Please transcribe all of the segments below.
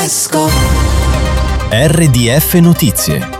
RDF Notizie.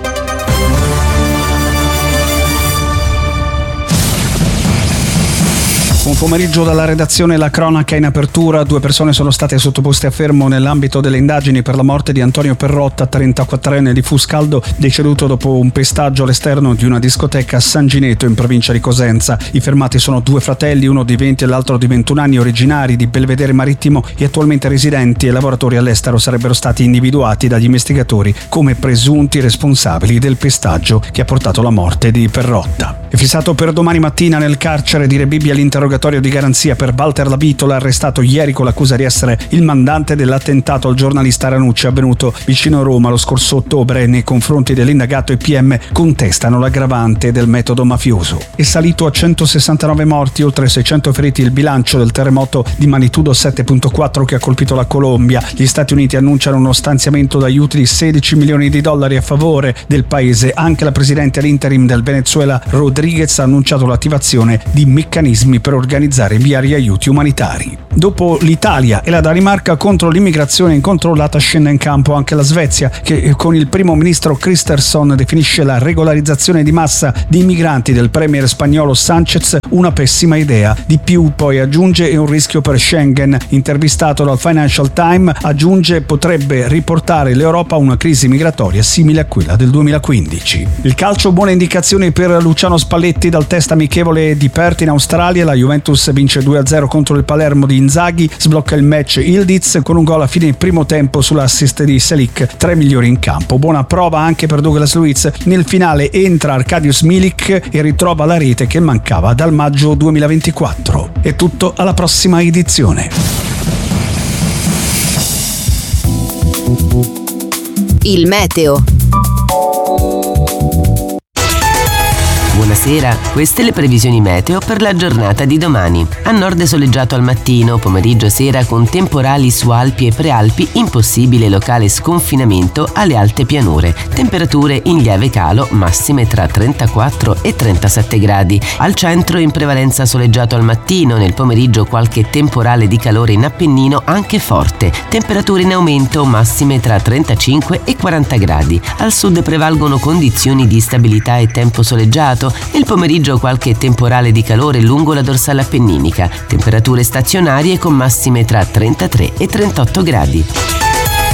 Buon pomeriggio dalla redazione, la cronaca in apertura. 2 persone sono state sottoposte a fermo nell'ambito delle indagini per la morte di Antonio Perrotta, 34enne di Fuscaldo, deceduto dopo un pestaggio all'esterno di una discoteca a San Gineto in provincia di Cosenza. I fermati sono 2 fratelli, uno di 20 e l'altro di 21 anni, originari di Belvedere Marittimo e attualmente residenti e lavoratori all'estero. Sarebbero stati individuati dagli investigatori come presunti responsabili del pestaggio che ha portato alla morte di Perrotta. È fissato per domani mattina nel carcere di Rebibbia l'interrogatorio di garanzia per Walter Lavitola, arrestato ieri con l'accusa di essere il mandante dell'attentato al giornalista Ranucci avvenuto vicino Roma lo scorso ottobre. Nei confronti dell'indagato i PM contestano l'aggravante del metodo mafioso. È salito a 169 morti, oltre 600 feriti il bilancio del terremoto di magnitudo 7.4 che ha colpito la Colombia. Gli Stati Uniti annunciano uno stanziamento d'aiuti di $16 milioni a favore del paese. Anche la presidente all'interim del Venezuela Rodriguez ha annunciato l'attivazione di meccanismi per organizzare via aiuti umanitari. Dopo l'Italia e la Danimarca contro l'immigrazione incontrollata, scende in campo anche la Svezia, che con il primo ministro Kristersson definisce la regolarizzazione di massa di migranti del premier spagnolo Sanchez una pessima idea. Di più, poi aggiunge, è un rischio per Schengen. Intervistato dal Financial Times, aggiunge, potrebbe riportare l'Europa a una crisi migratoria simile a quella del 2015. Il calcio, buone indicazioni per Luciano Spalletti dal test amichevole di Perth in Australia. La Juventus vince 2-0 contro il Palermo di Inzaghi, sblocca il match Ildiz con un gol a fine primo tempo sull'assist di Selic, 3 migliori in campo. Buona prova anche per Douglas Luiz. Nel finale entra Arkadiusz Milik e ritrova la rete che mancava dal maggio 2024. È tutto, alla prossima edizione. Il meteo. Buonasera, queste le previsioni meteo per la giornata di domani. A nord soleggiato al mattino, pomeriggio e sera con temporali su Alpi e Prealpi, impossibile locale sconfinamento alle alte pianure. Temperature in lieve calo, massime tra 34 e 37 gradi. Al centro in prevalenza soleggiato al mattino, nel pomeriggio qualche temporale di calore in Appennino anche forte. Temperature in aumento, massime tra 35 e 40 gradi. Al sud prevalgono condizioni di stabilità e tempo soleggiato. Nel pomeriggio qualche temporale di calore lungo la dorsale appenninica, temperature stazionarie con massime tra 33 e 38 gradi.